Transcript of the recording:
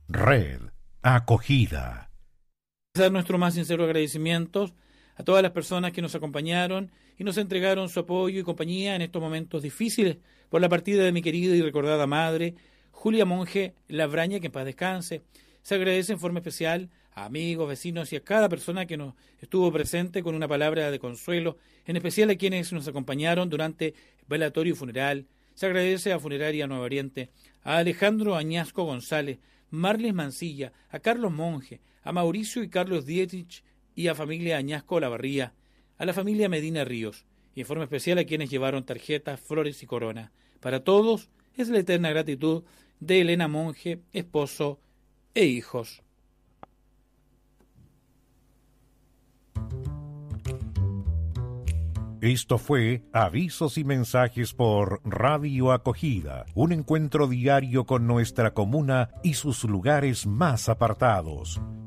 Red Acogida. Dar nuestro más sincero agradecimientos a todas las personas que nos acompañaron y nos entregaron su apoyo y compañía en estos momentos difíciles por la partida de mi querida y recordada madre, Julia Monge Labraña, que en paz descanse. Se agradece en forma especial a amigos, vecinos y a cada persona que nos estuvo presente con una palabra de consuelo, en especial a quienes nos acompañaron durante el velatorio funeral. Se agradece a Funeraria Nueva Oriente, a Alejandro Añasco González, Marles Mancilla, a Carlos Monge, a Mauricio y Carlos Dietrich y a familia Añasco Lavarría, a la familia Medina Ríos, y en forma especial a quienes llevaron tarjetas, flores y corona. Para todos es la eterna gratitud de Elena Monge, esposo e hijos. Esto fue Avisos y Mensajes por Radio Acogida, un encuentro diario con nuestra comuna y sus lugares más apartados.